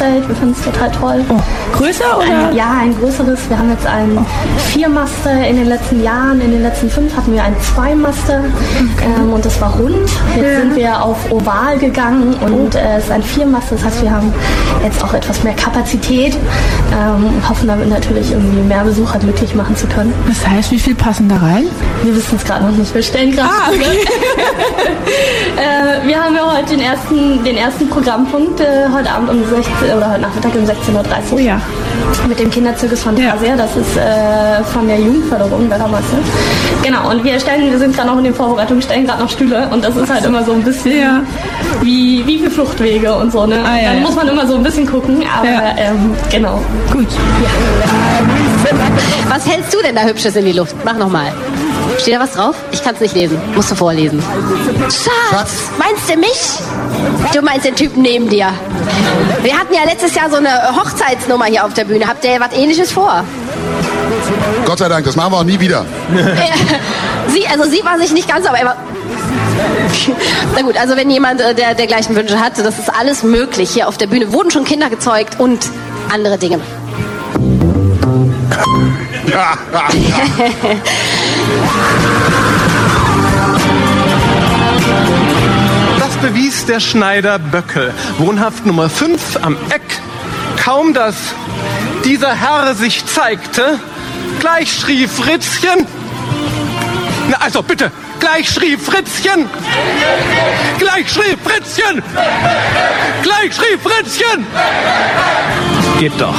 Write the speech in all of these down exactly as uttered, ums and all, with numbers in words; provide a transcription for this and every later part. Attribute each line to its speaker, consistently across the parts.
Speaker 1: Zelt. Wir finden es total toll.
Speaker 2: Oh, größer oder?
Speaker 1: Ein, ja, ein größeres. Wir haben jetzt einen oh. Viermaster in den letzten Jahren. In den letzten fünf hatten wir einen Zweimaster okay. ähm, und das war rund. Jetzt ja. sind wir auf Oval gegangen und äh, es ist ein Viermaster. Das heißt, wir haben jetzt auch etwas mehr Kapazität. Ähm, hoffen damit natürlich irgendwie mehr Besucher glücklich machen zu können.
Speaker 2: Das heißt, wie viel passen da rein?
Speaker 1: Wir wissen es gerade noch nicht. Wir stellen gerade. Ah, okay. äh, wir haben ja heute den ersten, den ersten Programmpunkt äh, heute Abend um sechzehn oder heute Nachmittag um sechzehn Uhr dreißig.
Speaker 2: Oh ja.
Speaker 1: Mit dem Kinderzirkus Fantasia. Ja. Das ist äh, von der Jugendförderung Werdermasse. Genau. Und wir stellen, wir sind gerade noch in den Vorbereitungen, stellen gerade noch Stühle und das ist halt immer so ein bisschen ja. wie wie für Fluchtwege und so. Ne? Ah, ja, Dann ja. muss man immer so ein bisschen gucken. Aber ja. ähm, genau.
Speaker 2: Gut.
Speaker 3: Ja. Was hältst du denn da Hübsches in die Luft? Mach nochmal. Steht da was drauf? Ich kann es nicht lesen. Musst du vorlesen. Schatz, Schatz, meinst du mich? Du meinst den Typen neben dir. Wir hatten ja letztes Jahr so eine Hochzeitsnummer hier auf der Bühne. Habt ihr was Ähnliches vor?
Speaker 4: Gott sei Dank, das machen wir auch nie wieder.
Speaker 3: sie, also sie war sich nicht ganz, aber immer... Na gut, also wenn jemand äh, der, der gleichen Wünsche hat, das ist alles möglich hier auf der Bühne. Wurden schon Kinder gezeugt und andere Dinge.
Speaker 5: Das bewies der Schneider Böckel, wohnhaft Nummer fünf am Eck. Kaum dass dieser Herr sich zeigte, gleich schrie Fritzchen. Na also bitte, gleich schrie Fritzchen. Gleich schrie Fritzchen. Gleich schrie Fritzchen. Geht doch.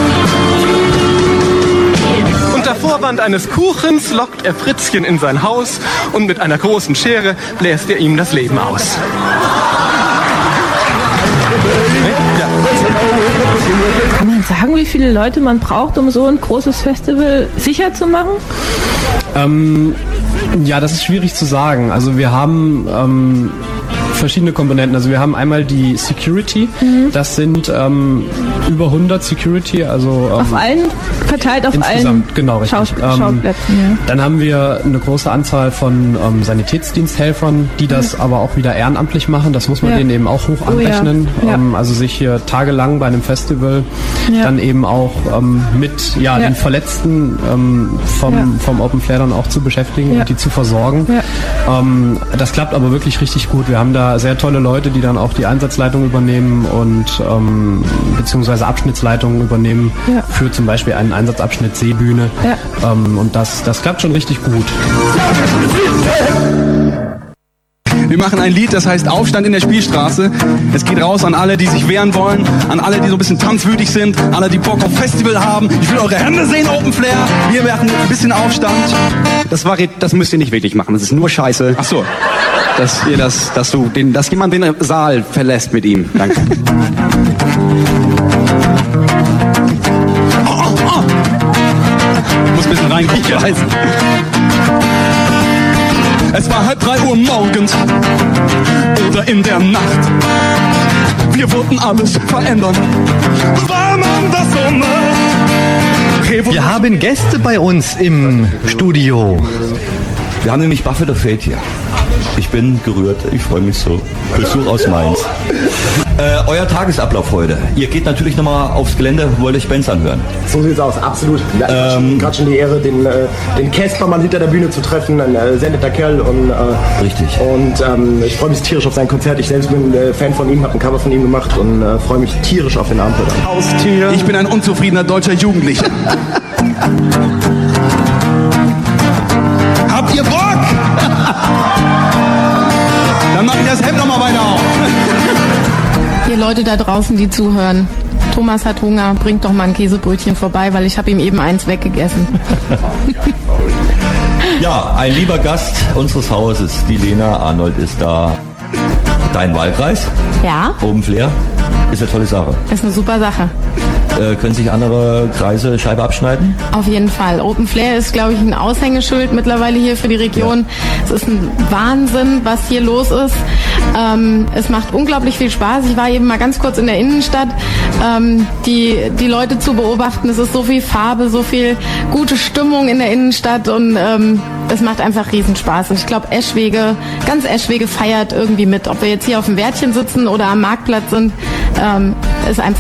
Speaker 5: Unter Vorwand eines Kuchens lockt er Fritzchen in sein Haus und mit einer großen Schere bläst er ihm das Leben aus.
Speaker 2: Kann man sagen, wie viele Leute man braucht, um so ein großes Festival sicher zu machen?
Speaker 6: Ähm, ja, das ist schwierig zu sagen. Also wir haben ähm, verschiedene Komponenten. Also wir haben einmal die Security. Mhm. Das sind ähm, über hundert Security. Also ähm,
Speaker 2: auf allen, verteilt auf
Speaker 6: insgesamt,
Speaker 2: allen
Speaker 6: genau, richtig.
Speaker 2: Schaus- Schauplätzen.
Speaker 6: Ähm, ja. Dann haben wir eine große Anzahl von ähm, Sanitätsdiensthelfern, die das mhm. aber auch wieder ehrenamtlich machen. Das muss man ja. denen eben auch hoch anrechnen. Oh, ja. Ähm, also sich hier tagelang bei einem Festival ja. dann eben auch ähm, mit ja, ja. den Verletzten ähm, vom, ja. vom Open Flair dann auch zu beschäftigen ja. und die zu versorgen. Ja. Ähm, das klappt aber wirklich richtig gut. Wir haben da sehr tolle Leute, die dann auch die Einsatzleitung übernehmen und ähm, beziehungsweise Abschnittsleitungen übernehmen ja. für zum Beispiel einen Einsatzabschnitt Seebühne. Ja. Ähm, und das, das klappt schon richtig gut.
Speaker 7: Wir machen ein Lied, das heißt Aufstand in der Spielstraße. Es geht raus an alle, die sich wehren wollen, an alle, die so ein bisschen tanzwütig sind, alle, die Bock auf Festival haben. Ich will eure Hände sehen, Open Flair. Wir machen ein bisschen Aufstand.
Speaker 8: Das war, das müsst ihr nicht wirklich machen. Das ist nur Scheiße.
Speaker 7: Ach so.
Speaker 8: Dass ihr das, dass du den, dass jemand den Saal verlässt mit ihm. Danke.
Speaker 7: Oh, oh, oh. Ich muss ein bisschen reingehen. Ich weiß. Es war halb drei Uhr morgens oder in der Nacht. Wir wollten alles verändern, weil man das so macht.
Speaker 9: Wir haben Gäste bei uns im Studio.
Speaker 10: Wir haben nämlich Buffett of Fate hier. Ich bin gerührt, ich freue mich so. Besuch aus Mainz. Äh, euer Tagesablauf heute. Ihr geht natürlich nochmal aufs Gelände, wollt euch Bands anhören.
Speaker 11: So sieht's aus, absolut. Ja, ich ähm, hatte gerade schon die Ehre, den, äh, den Caspermann hinter der Bühne zu treffen. Ein äh, sehr netter Kerl. Und, äh,
Speaker 10: Richtig.
Speaker 11: Und ähm, ich freue mich tierisch auf sein Konzert. Ich selbst bin äh, Fan von ihm, habe ein Cover von ihm gemacht und äh, freue mich tierisch auf den Abend heute.
Speaker 7: Haustier. Ich bin ein unzufriedener deutscher Jugendlicher. Habt ihr Bock? Dann mach ich das Hemd noch mal weiter auf.
Speaker 12: Ihr Leute da draußen, die zuhören, Thomas hat Hunger, bringt doch mal ein Käsebrötchen vorbei, weil ich habe ihm eben eins weggegessen.
Speaker 10: Ja, ein lieber Gast unseres Hauses, die Lena Arnold ist da. Dein Wahlkreis?
Speaker 12: Ja.
Speaker 10: Open Flair? Ist eine tolle Sache.
Speaker 12: Ist eine super Sache.
Speaker 10: Äh, können sich andere Kreise Scheibe abschneiden?
Speaker 12: Auf jeden Fall. Open Flair ist, glaube ich, ein Aushängeschild mittlerweile hier für die Region. Ja. Es ist ein Wahnsinn, was hier los ist. Ähm, es macht unglaublich viel Spaß. Ich war eben mal ganz kurz in der Innenstadt, ähm, die, die Leute zu beobachten. Es ist so viel Farbe, so viel gute Stimmung in der Innenstadt und ähm, es macht einfach Riesenspaß. Und ich glaube, Eschwege, ganz Eschwege feiert irgendwie mit. Ob wir jetzt hier auf dem Wärtchen sitzen oder am Marktplatz sind, ähm, ist einfach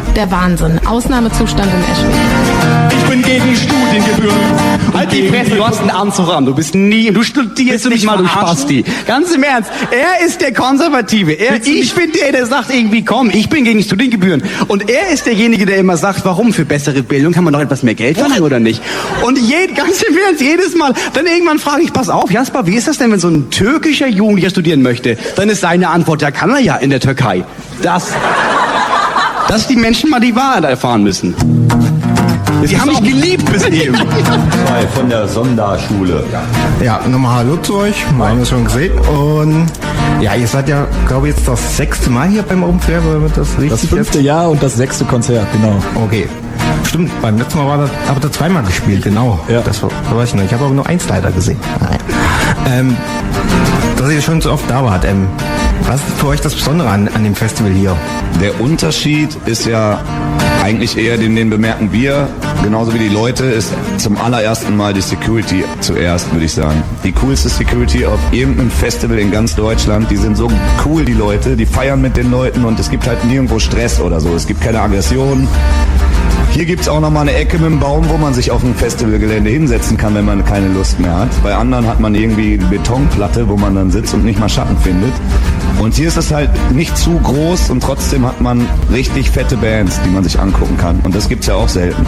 Speaker 12: der Wahnsinn. Ausnahmezustand in Eschwege.
Speaker 7: Ich bin gegen Studiengebühren. Halt die Fresse, du hast einen Anzug an, du bist nie, du studierst nicht mal, du Spasti. Ganz im Ernst, er ist der Konservative. Er, ich bin der, der sagt irgendwie, komm, ich bin gegen Studiengebühren. Und er ist derjenige, der immer sagt, warum für bessere Bildung kann man doch etwas mehr Geld verlangen oder nicht? Und je, ganz im Ernst, jedes Mal, dann irgendwann frage ich, pass auf, Jasper, wie ist das denn, wenn so ein türkischer Jugendlicher studieren möchte? Dann ist seine Antwort, ja, kann er ja in der Türkei. Das, dass die Menschen mal die Wahrheit erfahren müssen. Sie haben mich geliebt bis eben.
Speaker 10: Zwei von der Sonderschule.
Speaker 9: Ja, nochmal Hallo zu euch. Wir haben es schon gesehen. Und ja, ihr seid ja, glaube ich, jetzt das sechste Mal hier beim Open Flair, wenn das richtig
Speaker 13: Das fünfte
Speaker 9: ist.
Speaker 13: Jahr und das sechste Konzert, genau.
Speaker 9: Okay. Stimmt, beim letzten Mal war das, habt ihr zweimal gespielt, genau. Ja. Das war, das weiß ich noch. Ich habe aber nur eins leider gesehen. Ähm, dass ihr schon so oft da wart. Ähm, was ist für euch das Besondere an, an dem Festival hier?
Speaker 14: Der Unterschied ist ja eigentlich eher, den, den bemerken wir, genauso wie die Leute, ist zum allerersten Mal die Security zuerst, würde ich sagen. Die coolste Security auf irgendeinem Festival in ganz Deutschland. Die sind so cool, die Leute, die feiern mit den Leuten und es gibt halt nirgendwo Stress oder so. Es gibt keine Aggression. Hier gibt es auch nochmal eine Ecke mit einem Baum, wo man sich auf ein Festivalgelände hinsetzen kann, wenn man keine Lust mehr hat. Bei anderen hat man irgendwie eine Betonplatte, wo man dann sitzt und nicht mal Schatten findet. Und hier ist es halt nicht zu groß und trotzdem hat man richtig fette Bands, die man sich angucken kann. Und das gibt's ja auch selten.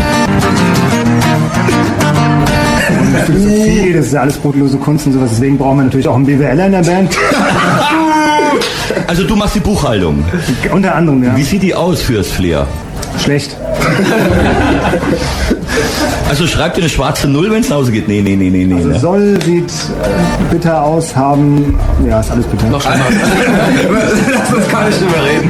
Speaker 11: Das ist so viel, das ist ja alles brotlose Kunst und sowas. Deswegen brauchen wir natürlich auch einen B W L er in der Band.
Speaker 10: Also du machst die Buchhaltung.
Speaker 11: Unter anderem, ja.
Speaker 10: Wie sieht die aus fürs Flair?
Speaker 11: Schlecht.
Speaker 10: Also schreibt ihr eine schwarze Null, wenn es nach Hause geht? Nee, nee, nee, nee, nee.
Speaker 11: Also
Speaker 10: ne?
Speaker 11: soll, sieht äh, bitter aus, haben, ja, ist alles bitter.
Speaker 10: Noch schlimmer. Lass uns gar nicht drüber reden.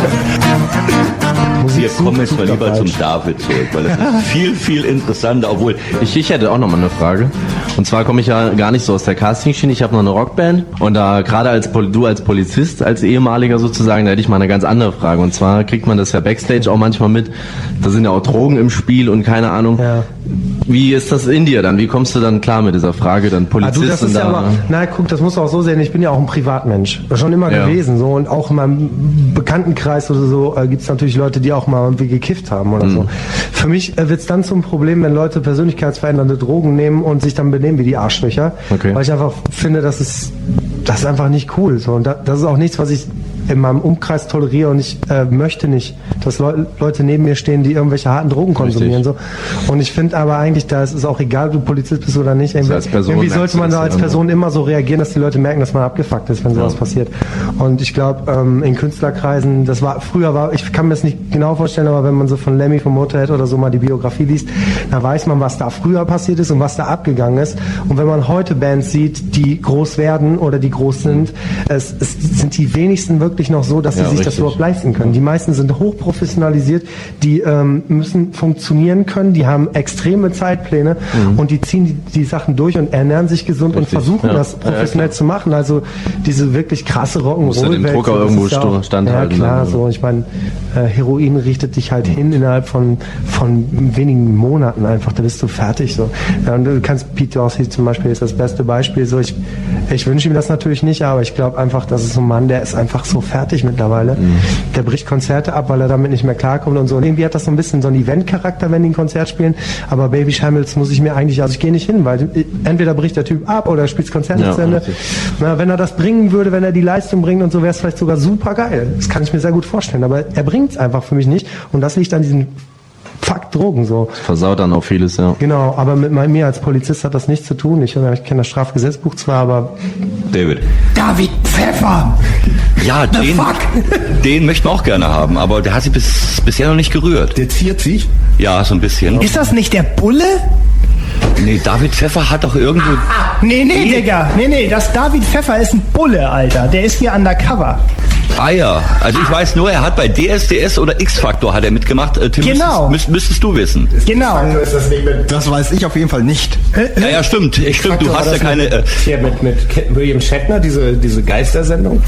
Speaker 10: Wir kommen jetzt mal lieber zum David zurück, weil das ist viel, viel interessanter, obwohl...
Speaker 15: Ich, ich hätte auch noch mal eine Frage. Und zwar komme ich ja gar nicht so aus der Casting-Schiene. Ich habe noch eine Rockband. Und da gerade als Pol- du als Polizist, als ehemaliger sozusagen, da hätte ich mal eine ganz andere Frage. Und zwar kriegt man das ja Backstage auch manchmal mit. Da sind ja auch Drogen im Spiel und keine Ahnung. Ja. Wie ist das in dir dann? Wie kommst du dann klar mit dieser Frage, dann Polizist?
Speaker 16: Ah, du, das ist
Speaker 15: da,
Speaker 16: ja aber, na guck, das musst du auch so sehen, ich bin ja auch ein Privatmensch, schon immer
Speaker 15: Ja.
Speaker 16: gewesen, so, und auch in meinem Bekanntenkreis oder so äh, gibt es natürlich Leute, die auch mal irgendwie gekifft haben oder
Speaker 15: Mhm.
Speaker 16: so. Für mich äh, wird es dann zum Problem, wenn Leute persönlichkeitsverändernde Drogen nehmen und sich dann benehmen wie die Arschlöcher,
Speaker 15: Okay.
Speaker 16: weil ich einfach finde, das ist, das ist einfach nicht cool, so, und da, das ist auch nichts, was ich in meinem Umkreis toleriere, und ich äh, möchte nicht, dass Leu- Leute neben mir stehen, die irgendwelche harten Drogen konsumieren. So. Und ich finde aber eigentlich, da ist es auch egal, ob du Polizist bist oder nicht. Irgendwie,
Speaker 15: als Person
Speaker 16: irgendwie
Speaker 15: merkst
Speaker 16: sollte
Speaker 15: du
Speaker 16: man
Speaker 15: das
Speaker 16: da als
Speaker 15: ja
Speaker 16: Person immer so reagieren, dass die Leute merken, dass man abgefuckt ist, wenn sowas
Speaker 15: Ja.
Speaker 16: passiert. Und ich glaube, ähm, in Künstlerkreisen, das war früher war, ich kann mir das nicht genau vorstellen, aber wenn man so von Lemmy vom Motorhead oder so mal die Biografie liest, da weiß man, was da früher passiert ist und was da abgegangen ist. Und wenn man heute Bands sieht, die groß werden oder die groß sind, es, es sind die wenigsten wirklich noch so, dass sie
Speaker 15: Ja,
Speaker 16: sich das
Speaker 15: richtig.
Speaker 16: überhaupt leisten können. Die meisten sind hochprofessionalisiert, die ähm, müssen funktionieren können, die haben extreme Zeitpläne
Speaker 15: Mhm.
Speaker 16: und die ziehen die, die Sachen durch und ernähren sich gesund
Speaker 15: Richtig.
Speaker 16: und versuchen
Speaker 15: Ja.
Speaker 16: das professionell
Speaker 15: Ja,
Speaker 16: zu machen. Also diese wirklich krasse Rock'n'Roll-Welt.
Speaker 15: Muss ja den Druck auch
Speaker 16: das
Speaker 15: irgendwo
Speaker 16: ist ja
Speaker 15: sto- standhalten,
Speaker 16: Ja klar,
Speaker 15: dann,
Speaker 16: so. Ich meine, äh, Heroin richtet dich halt hin innerhalb von, von wenigen Monaten einfach. Da bist du fertig. So. Ja, und du kannst, Pete Dorsey zum Beispiel ist das beste Beispiel. So, ich, ich wünsche ihm das natürlich nicht, aber ich glaube einfach, das ist so ein Mann, der ist einfach so fertig mittlerweile.
Speaker 15: Mhm.
Speaker 16: Der bricht Konzerte ab, weil er damit nicht mehr klarkommt und so. Und irgendwie hat das so ein bisschen so einen Event-Charakter, wenn die ein Konzert spielen. Aber Baby Shambles muss ich mir eigentlich, also ich gehe nicht hin, weil entweder bricht der Typ ab oder er spielt das Konzert
Speaker 15: Ja,
Speaker 16: nicht zu Ende.
Speaker 15: richtig.
Speaker 16: Na, wenn er das bringen würde, wenn er die Leistung bringt und so, wäre es vielleicht sogar super geil. Das kann ich mir sehr gut vorstellen. Aber er bringt es einfach für mich nicht. Und das liegt an diesen Fuck Drogen so.
Speaker 15: Versaut dann auch vieles, ja.
Speaker 16: Genau, aber mit mir als Polizist hat das nichts zu tun. Ich, ich kenne das Strafgesetzbuch zwar, aber
Speaker 10: David.
Speaker 9: David Pfeffer!
Speaker 10: Ja, den, den möchten wir auch gerne haben, aber der hat sich bis, bisher noch nicht gerührt.
Speaker 9: Der ziert sich?
Speaker 10: Ja, so ein bisschen.
Speaker 9: Ist das nicht der Bulle?
Speaker 10: Nee, David Pfeffer hat doch irgendwo...
Speaker 9: Nee, nee, Digga. Nee, nee, das David Pfeffer ist ein Bulle, Alter. Der ist hier undercover.
Speaker 10: Ah ja, also ich weiß nur, er hat bei D S D S oder X-Factor hat er mitgemacht. Äh, Tim,
Speaker 9: Genau.
Speaker 10: Müsstest, müsst, müsstest du wissen.
Speaker 9: Genau.
Speaker 11: Das
Speaker 9: weiß ich auf jeden Fall nicht.
Speaker 10: Ja, ja, stimmt. Stimmt, du hast ja keine... Äh,
Speaker 11: Hier mit, mit William Shatner, diese, diese Geistersendung.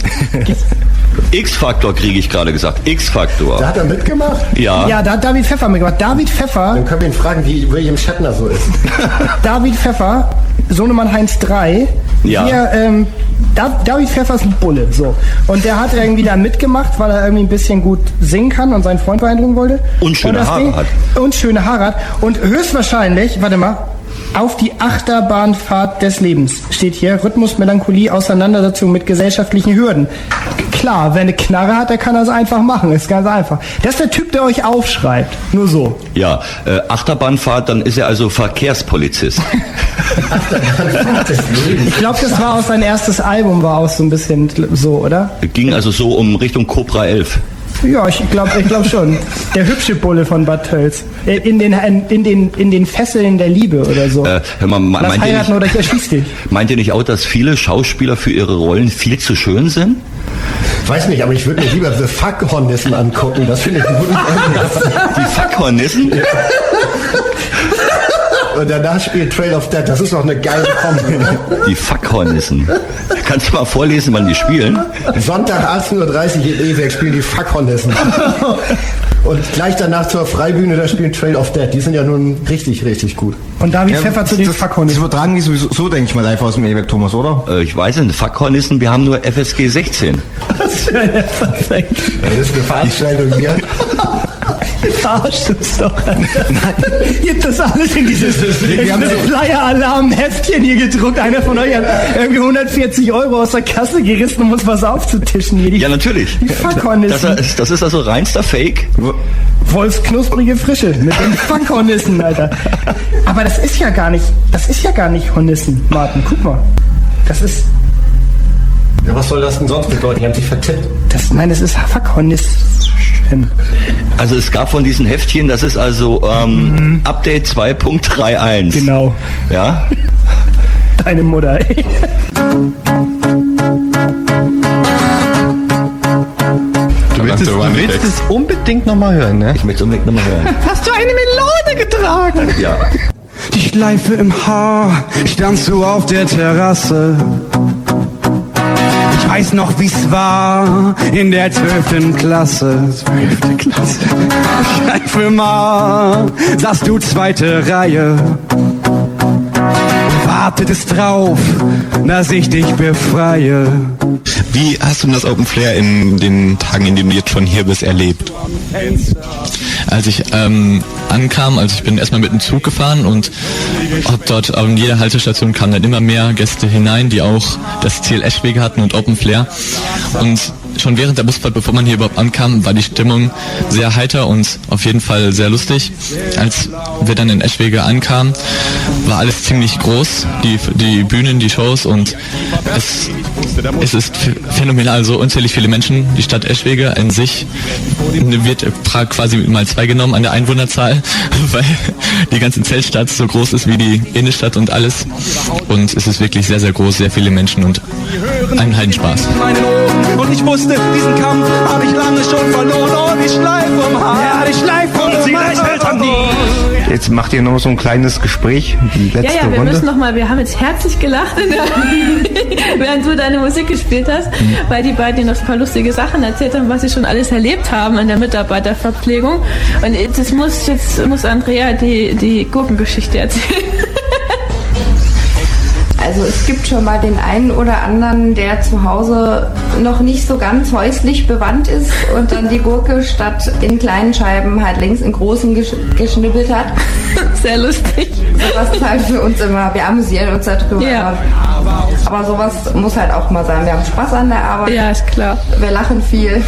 Speaker 10: X-Factor kriege ich gerade gesagt. X-Factor.
Speaker 11: Da hat er mitgemacht?
Speaker 10: Ja.
Speaker 9: Ja, da hat David Pfeffer mitgemacht. David Pfeffer...
Speaker 11: Dann können wir ihn fragen, wie William Shatner so ist.
Speaker 9: David Pfeffer, Sohnemann Heinz drei.
Speaker 10: Ja.
Speaker 9: Wir ähm,
Speaker 13: David Pfeffer ist ein Bulle, so. Und der hat irgendwie da mitgemacht, weil er irgendwie ein bisschen gut singen kann und seinen Freund beeindrucken wollte.
Speaker 10: Und schöne
Speaker 13: und
Speaker 10: Haare
Speaker 13: Ding,
Speaker 10: hat.
Speaker 13: Und schöne Haare hat. Und höchstwahrscheinlich, warte mal, auf die Achterbahnfahrt des Lebens steht hier. Rhythmus, Melancholie, Auseinandersetzung mit gesellschaftlichen Hürden. Klar, wer eine Knarre hat, der kann das einfach machen. Ist ganz einfach. Das ist der Typ, der euch aufschreibt. Nur so.
Speaker 10: Ja, äh, Achterbahnfahrt, dann ist er also Verkehrspolizist.
Speaker 13: Ich glaube, das war auch sein erstes Album, war auch so ein bisschen so, oder?
Speaker 10: Ging also so um Richtung Cobra elf.
Speaker 13: Ja, ich glaube ich glaub schon. Der hübsche Bulle von Bad Tölz. In den, in, den, in den Fesseln der Liebe oder so.
Speaker 10: Äh, hör mal, me-
Speaker 13: Lass
Speaker 10: meint, ihr
Speaker 13: heiraten
Speaker 10: nicht,
Speaker 13: oder ich erschieß dich.
Speaker 10: meint ihr nicht auch, dass viele Schauspieler für ihre Rollen viel zu schön sind?
Speaker 11: Weiß nicht, aber ich würde mir lieber The Fuck-Hornissen angucken. Das finde ich einen guten Film.
Speaker 10: Die Fuck-Hornissen?
Speaker 11: Und danach spielt Trail of Dead. Das ist doch eine geile Kombi.
Speaker 10: Die Fuck-Hornissen. Kannst du mal vorlesen, wann die spielen?
Speaker 11: Sonntag achtzehn Uhr dreißig in Eweg spielen die Fuck-Hornissen. Und gleich danach zur Freibühne, da spielen Trail of Dead. Die sind ja nun richtig, richtig gut.
Speaker 13: Und David Pfeffer zu den
Speaker 9: Fuck-Hornissen. Das übertragen die sowieso, so denke ich mal, einfach aus dem Eweg, Thomas, oder?
Speaker 10: Äh, ich weiß nicht, Fuck-Hornissen, wir haben nur F S G sechzehn.
Speaker 13: Das ist perfekt.
Speaker 11: Das ist eine Veranstaltung hier.
Speaker 13: Verarscht uns doch. Gibt das alles in dieses Wir haben das Flyer-Alarm-Heftchen hier gedruckt. Einer von euch hat irgendwie hundertvierzig Euro aus der Kasse gerissen und muss was aufzutischen. Hier. Die,
Speaker 10: Ja, natürlich.
Speaker 13: Die Fuck-Hornissen.
Speaker 10: Das, ist- das ist also reinster Fake.
Speaker 13: Wolfs knusprige Frische mit den Fuck-Hornissen, Alter. Aber das ist ja gar nicht, das ist ja gar nicht Hornissen, Martin. Guck mal. Das ist,
Speaker 11: Ja, was soll das denn sonst bedeuten? Die haben sich vertippt.
Speaker 13: das, nein, das ist Fuck-Hornissen.
Speaker 10: Also es gab von diesen Heftchen, das ist also ähm,
Speaker 13: Mhm.
Speaker 10: Update zwei Punkt einunddreißig.
Speaker 13: Genau.
Speaker 10: Ja?
Speaker 13: Deine Mutter, ey.
Speaker 9: Du willst, es, du willst es unbedingt nochmal hören, ne?
Speaker 10: Ich möchte es unbedingt nochmal hören.
Speaker 9: Hast du eine Melone getragen?
Speaker 10: Ja.
Speaker 7: Die Schleife im Haar, standst du auf der Terrasse. Ich weiß noch, wie's war in der zwölften Klasse. Zwölfte Klasse. Schleife im Haar, saßt du zweite Reihe. Wartetest drauf, dass ich dich befreie.
Speaker 17: Wie hast du das Open Flair in den Tagen, in denen du jetzt schon hier bist, erlebt? Als ich ähm, ankam, also ich bin erstmal mit dem Zug gefahren und hab dort an jeder Haltestation kamen dann immer mehr Gäste hinein, die auch das Ziel Eschwege hatten und Open Flair. Und schon während der Busfahrt, bevor man hier überhaupt ankam, war die Stimmung sehr heiter und auf jeden Fall sehr lustig. Als wir dann in Eschwege ankamen, war alles ziemlich groß, die, die Bühnen, die Shows, und es, es ist phänomenal, so unzählig viele Menschen. Die Stadt Eschwege an sich wird quasi mal zwei genommen an der Einwohnerzahl, weil die ganze Zeltstadt so groß ist wie die Innenstadt und alles. Und es ist wirklich sehr, sehr groß, sehr viele Menschen und ein Heidenspaß.
Speaker 7: Und ich wusste, diesen Kampf habe ich lange schon verloren. Oh, die Schleife um Haar. Ja, die Schleife um sie gleich hält an die.
Speaker 9: Jetzt macht ihr noch so ein kleines Gespräch, die letzte
Speaker 2: Ja, ja, wir
Speaker 9: Runde.
Speaker 2: müssen noch mal, wir haben jetzt herzlich gelacht, in der während du deine Musik gespielt hast, mhm. weil die beiden dir noch ein paar lustige Sachen erzählt haben, was sie schon alles erlebt haben in der Mitarbeiterverpflegung. Und jetzt muss, jetzt muss Andrea die, die Gurkengeschichte erzählen.
Speaker 18: Also es gibt schon mal den einen oder anderen, der zu Hause noch nicht so ganz häuslich bewandt ist und dann die Gurke statt in kleinen Scheiben halt links in großen gesch geschnippelt hat.
Speaker 2: Sehr lustig.
Speaker 18: Sowas ist halt für uns immer, wir amüsieren uns darüber.
Speaker 2: Ja.
Speaker 18: Aber sowas muss halt auch mal sein. Wir haben Spaß an der Arbeit.
Speaker 2: Ja, ist klar.
Speaker 18: Wir lachen viel.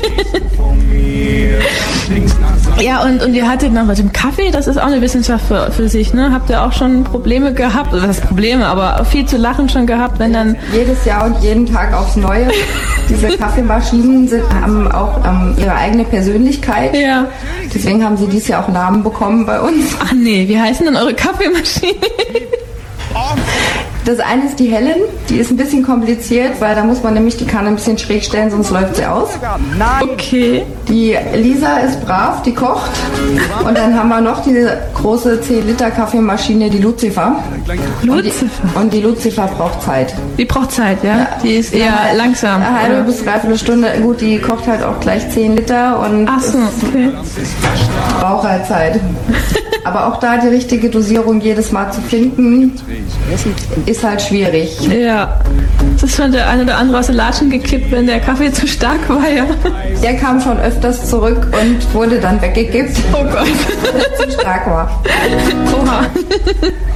Speaker 2: Ja, und, und ihr hattet noch mit dem Kaffee, das ist auch eine Wissenschaft für, für sich, ne? Habt ihr auch schon Probleme gehabt, oder was heißt Probleme, aber viel zu lachen schon gehabt, wenn dann...
Speaker 18: Jedes Jahr und jeden Tag aufs Neue. Diese Kaffeemaschinen sind, haben auch ähm, ihre eigene Persönlichkeit.
Speaker 2: Ja.
Speaker 18: Deswegen haben sie dieses Jahr auch Namen bekommen bei uns.
Speaker 2: Ach nee, wie heißen denn eure Kaffeemaschinen?
Speaker 18: Das eine ist die Helen, die ist ein bisschen kompliziert, weil da muss man nämlich die Kanne ein bisschen schräg stellen, sonst läuft sie aus.
Speaker 2: Okay.
Speaker 18: Die Lisa ist brav, die kocht. Und dann haben wir noch diese große zehn Liter Kaffeemaschine, die Lucifer.
Speaker 2: Lucifer?
Speaker 18: Und die, und die Lucifer braucht Zeit.
Speaker 2: Die braucht Zeit, ja?
Speaker 18: Ja.
Speaker 2: Die ist eher
Speaker 18: Ja,
Speaker 2: langsam.
Speaker 18: Eine halbe
Speaker 2: oder?
Speaker 18: bis dreiviertel Stunde. Gut, die kocht halt auch gleich zehn Liter und
Speaker 2: Ach so, okay.
Speaker 18: braucht halt Zeit. Aber auch da die richtige Dosierung jedes Mal zu finden, ist halt schwierig.
Speaker 2: Ja, es ist schon der eine oder andere aus den Latschen gekippt, wenn der Kaffee zu stark war, ja.
Speaker 18: Der kam schon öfters zurück und wurde dann weggekippt.
Speaker 2: Oh Gott.
Speaker 18: Weil er zu stark war.
Speaker 2: Oha.